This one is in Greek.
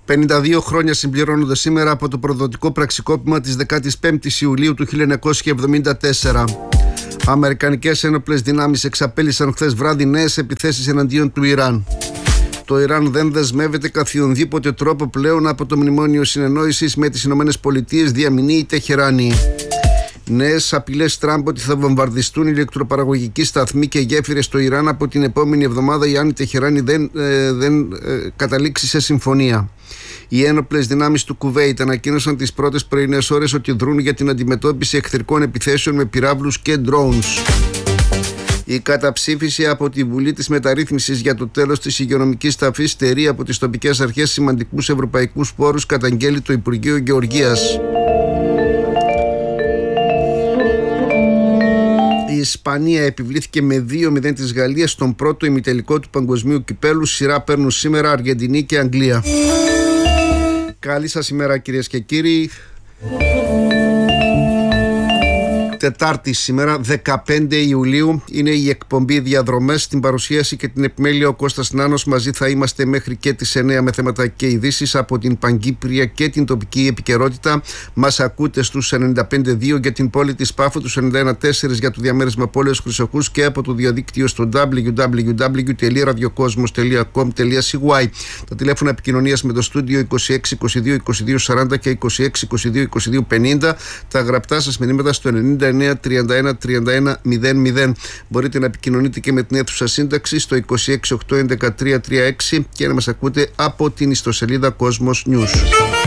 52 χρόνια συμπληρώνονται σήμερα από το προδοτικό πραξικόπημα της 15ης Ιουλίου του 1974. Αμερικανικές ένοπλες δυνάμεις εξαπέλυσαν χθες βράδυ νέες επιθέσεις εναντίον του Ιράν. Το Ιράν δεν δεσμεύεται καθιονδήποτε τρόπο πλέον από το Μνημόνιο Συνεννόησης με τις ΗΠΑ, διαμηνεί η Τεχεράνη. Νέες απειλές Τραμπ ότι θα βομβαρδιστούν ηλεκτροπαραγωγικοί σταθμοί και γέφυρες στο Ιράν από την επόμενη εβδομάδα, εάν η Τεχεράνη δεν καταλήξει σε συμφωνία. Οι ένοπλες δυνάμεις του Κουβέιτ ανακοίνωσαν τις πρώτες πρωινές ώρες ότι δρούν για την αντιμετώπιση εχθρικών επιθέσεων με πυράβλους και drones. Η καταψήφιση από τη Βουλή της Μεταρρύθμισης για το τέλος της υγειονομικής ταφής στερεί από τις τοπικές αρχές σημαντικούς ευρωπαϊκούς πόρους, καταγγέλει το Υπουργείο Γεωργίας. Η Ισπανία επιβλήθηκε με 2-0 της Γαλλίας στον πρώτο ημιτελικό του παγκοσμίου κυπέλου. Σειρά παίρνουν σήμερα Αργεντινή και Αγγλία. Καλή σας ημέρα κυρίες και κύριοι. Τετάρτη σήμερα, 15 Ιουλίου, είναι η εκπομπή Διαδρομές. Στην παρουσίαση και την επιμέλεια ο Κώστας Νάνος. Μαζί θα είμαστε μέχρι και τις 9 με θέματα και ειδήσεις από την Παγκύπρια και την τοπική επικαιρότητα. Μας ακούτε στους 95.2 για την πόλη της Πάφου, τους 91.4 για το διαμέρισμα Πόλεως Χρυσοχούς και από το διαδίκτυο στο www.radiokosmos.com.cy. Τα τηλέφωνα επικοινωνίας με το στούντιο 26 22 22 40 και 26 22 22 50. Τα γραπτά σας μηνύματα στο 90 31 31 00. Μπορείτε να επικοινωνείτε και με την αίθουσα σύνταξη στο 26 8 11 336 και να μας ακούτε από την ιστοσελίδα Cosmos News.